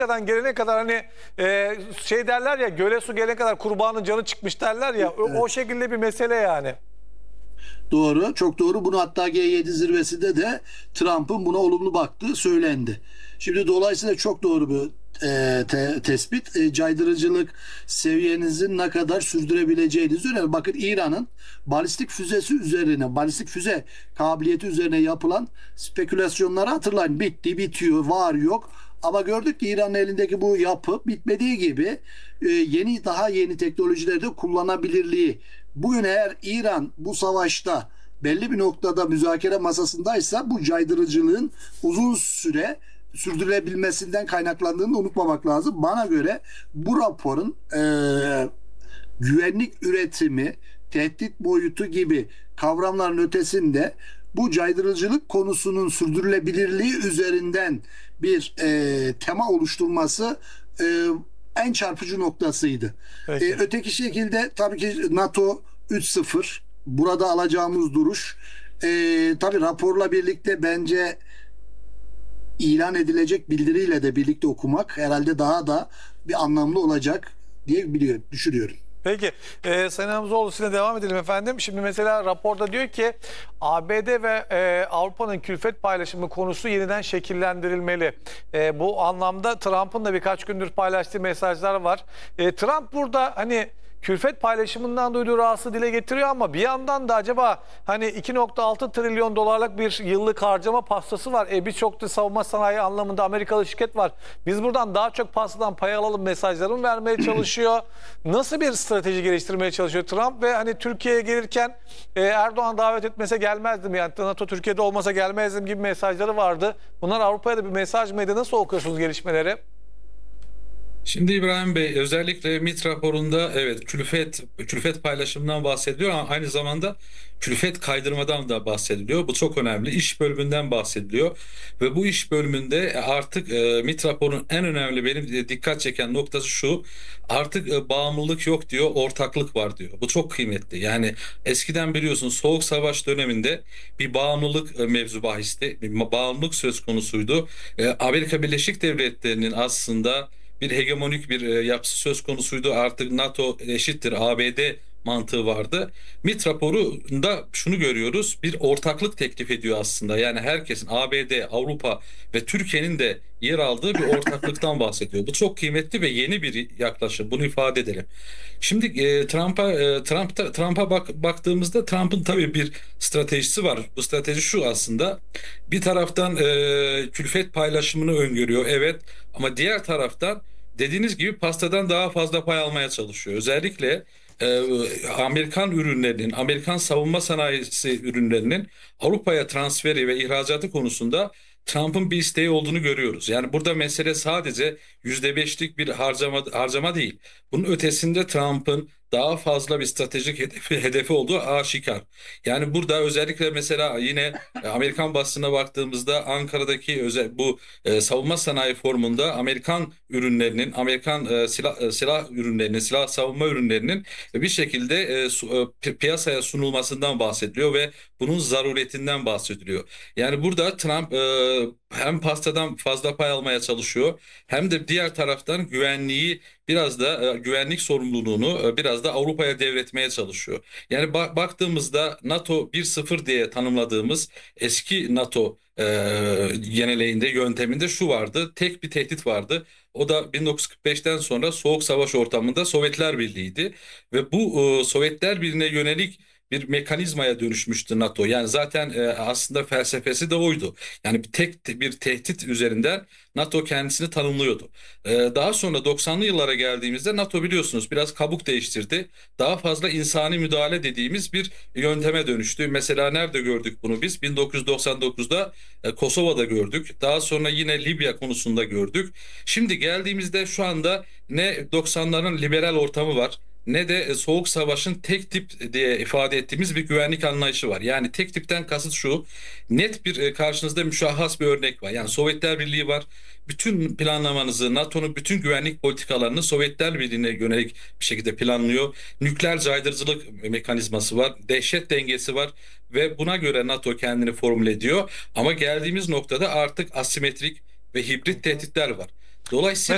gelene kadar hani şey derler ya, göle su gelene kadar kurbanın canı çıkmış derler ya, o şekilde bir mesele yani. Doğru, çok doğru. Bunu hatta G7 zirvesinde de Trump'ın buna olumlu baktığı söylendi. Şimdi dolayısıyla çok doğru bir tespit. Caydırıcılık seviyenizin ne kadar sürdürebileceğiniz önemli. Bakın İran'ın balistik füzesi üzerine, balistik füze kabiliyeti üzerine yapılan spekülasyonları hatırlayın. Bitti, bitiyor, var yok. Ama gördük ki İran'ın elindeki bu yapı bitmediği gibi daha yeni teknolojileri de kullanabilirliği. Bugün eğer İran bu savaşta belli bir noktada müzakere masasındaysa bu caydırıcılığın uzun süre sürdürülebilmesinden kaynaklandığını unutmamak lazım. Bana göre bu raporun güvenlik üretimi, tehdit boyutu gibi kavramların ötesinde bu caydırıcılık konusunun sürdürülebilirliği üzerinden bir tema oluşturması en çarpıcı noktasıydı. Peki. Öteki şekilde tabii ki NATO 3.0 burada alacağımız duruş tabii raporla birlikte bence ilan edilecek bildiriyle de birlikte okumak herhalde daha da bir anlamlı olacak diye düşünüyorum. Peki, Sayın Hamzoğlu, size devam edelim efendim. Şimdi mesela raporda diyor ki ABD ve Avrupa'nın külfet paylaşımı konusu yeniden şekillendirilmeli. Bu anlamda Trump'ın da birkaç gündür paylaştığı mesajlar var. Trump burada hani külfet paylaşımından duyduğu rahatsızlığı dile getiriyor ama bir yandan da acaba hani 2,6 trilyon dolarlık bir yıllık harcama pastası var. Birçok da savunma sanayi anlamında Amerikalı şirket var. Biz buradan daha çok pastadan pay alalım mesajlarını vermeye çalışıyor. Nasıl bir strateji geliştirmeye çalışıyor Trump ve hani Türkiye'ye gelirken Erdoğan davet etmese gelmezdim, yani NATO Türkiye'de olmasa gelmezdim gibi mesajları vardı. Bunlar Avrupa'ya da bir mesaj mıydı? Nasıl okuyorsunuz gelişmeleri? Şimdi İbrahim Bey, özellikle MİT raporunda evet külfet paylaşımından bahsediliyor ama aynı zamanda külfet kaydırmadan da bahsediliyor. Bu çok önemli. İş bölümünden bahsediliyor ve bu iş bölümünde artık MİT raporunun en önemli benim dikkat çeken noktası şu: artık bağımlılık yok diyor, ortaklık var diyor. Bu çok kıymetli. Yani eskiden biliyorsun Soğuk Savaş döneminde bir bağımlılık mevzu bahisti, bir bağımlılık söz konusuydu. Amerika Birleşik Devletleri'nin aslında bir hegemonik bir yapısı söz konusuydu. Artık NATO eşittir ABD mantığı vardı. MİT raporunda şunu görüyoruz: bir ortaklık teklif ediyor aslında. Yani herkesin, ABD, Avrupa ve Türkiye'nin de yer aldığı bir ortaklıktan bahsediyor. Bu çok kıymetli ve yeni bir yaklaşım. Bunu ifade edelim. Şimdi Trump'a baktığımızda Trump'ın tabii bir stratejisi var. Bu strateji şu aslında: bir taraftan külfet paylaşımını öngörüyor, evet, ama diğer taraftan dediğiniz gibi pastadan daha fazla pay almaya çalışıyor. Özellikle Amerikan ürünlerinin, Amerikan savunma sanayisi ürünlerinin Avrupa'ya transferi ve ihracatı konusunda Trump'ın bir isteği olduğunu görüyoruz. Yani burada mesele sadece %5'lik bir harcama değil. Bunun ötesinde Trump'ın daha fazla bir stratejik hedefi olduğu aşikar. Yani burada özellikle mesela yine Amerikan basınına baktığımızda Ankara'daki bu savunma sanayi forumunda Amerikan ürünlerinin, Amerikan silah ürünlerinin, silah savunma ürünlerinin bir şekilde piyasaya sunulmasından bahsediliyor ve bunun zaruretinden bahsediliyor. Yani burada Trump hem pastadan fazla pay almaya çalışıyor, hem de diğer taraftan biraz da güvenlik sorumluluğunu biraz da Avrupa'ya devretmeye çalışıyor. Yani baktığımızda NATO 1.0 diye tanımladığımız eski NATO geneleğinde, yönteminde şu vardı: tek bir tehdit vardı. O da 1945'ten sonra Soğuk Savaş ortamında Sovyetler Birliği'ydi ve bu Sovyetler Birliği'ne yönelik bir mekanizmaya dönüşmüştü NATO. Yani zaten aslında felsefesi de oydu. Yani bir tehdit üzerinden NATO kendisini tanımlıyordu. Daha sonra 90'lı yıllara geldiğimizde NATO biliyorsunuz biraz kabuk değiştirdi. Daha fazla insani müdahale dediğimiz bir yönteme dönüştü. Mesela nerede gördük bunu biz? 1999'da Kosova'da gördük. Daha sonra yine Libya konusunda gördük. Şimdi geldiğimizde şu anda ne 90'ların liberal ortamı var, ne de Soğuk Savaş'ın tek tip diye ifade ettiğimiz bir güvenlik anlayışı var. Yani tek tipten kasıt şu: net bir karşınızda müşahhas bir örnek var. Yani Sovyetler Birliği var. Bütün planlamanızı, NATO'nun bütün güvenlik politikalarını Sovyetler Birliği'ne yönelik bir şekilde planlıyor. Nükleer caydırıcılık mekanizması var. Dehşet dengesi var ve buna göre NATO kendini formüle ediyor. Ama geldiğimiz noktada artık asimetrik ve hibrit tehditler var. Dolayısıyla